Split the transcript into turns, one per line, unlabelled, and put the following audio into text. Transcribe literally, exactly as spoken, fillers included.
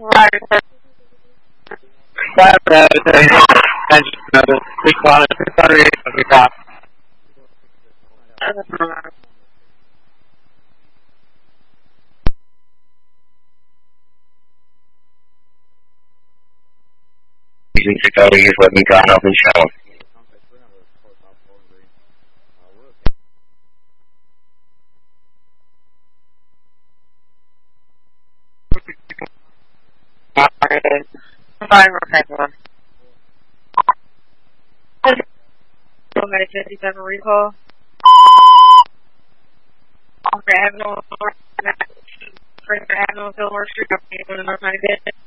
Right. Saturday, I just noticed six hundred, six hundred, six hundred. Using six hundred years, let me gone up and show. Fine, okay, one. fifty-seven recall. Okay, I have no, I have no, Fillmore Street, North ninety-fifth.